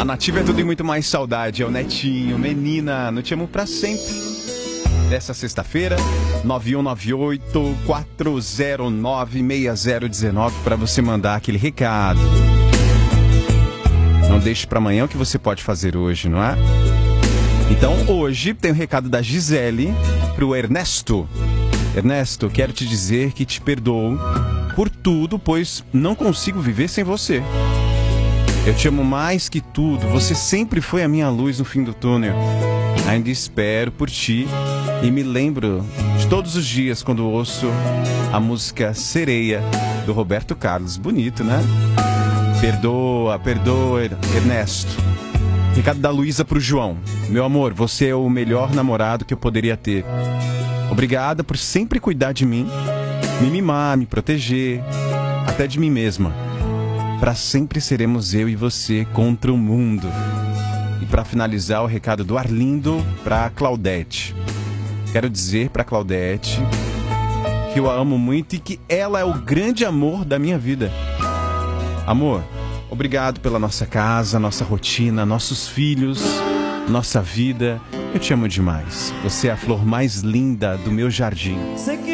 Nativa é tudo e muito mais saudade. É o Netinho, menina, não te amo pra sempre. Dessa sexta-feira, 9198-409-6019 para você mandar aquele recado. Não deixe pra amanhã o que você pode fazer hoje, não é? Então hoje tem o recado da Gisele pro Ernesto. Ernesto, quero te dizer que te perdoo por tudo, pois não consigo viver sem você. Eu te amo mais que tudo, você sempre foi a minha luz no fim do túnel. Ainda espero por ti e me lembro de todos os dias quando ouço a música Sereia, do Roberto Carlos. Bonito, né? Perdoa, perdoa, Ernesto. Recado da Luísa pro João. Meu amor, você é o melhor namorado que eu poderia ter. Obrigada por sempre cuidar de mim, me mimar, me proteger, até de mim mesma. Para sempre seremos eu e você contra o mundo. E para finalizar, o recado do Arlindo para Claudete. Quero dizer para Claudete que eu a amo muito e que ela é o grande amor da minha vida. Amor, obrigado pela nossa casa, nossa rotina, nossos filhos, nossa vida. Eu te amo demais. Você é a flor mais linda do meu jardim.